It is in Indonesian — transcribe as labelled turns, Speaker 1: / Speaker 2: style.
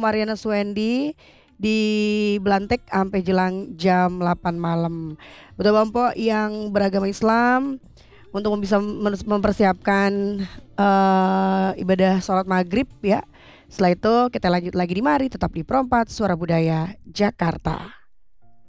Speaker 1: Mariana Suendi di Belantek sampai jelang jam 8 malam. Buat Bampo yang beragama Islam untuk bisa mempersiapkan ibadah sholat maghrib ya. Setelah itu kita lanjut lagi di Mari, tetap di Pro 4 Suara Budaya Jakarta.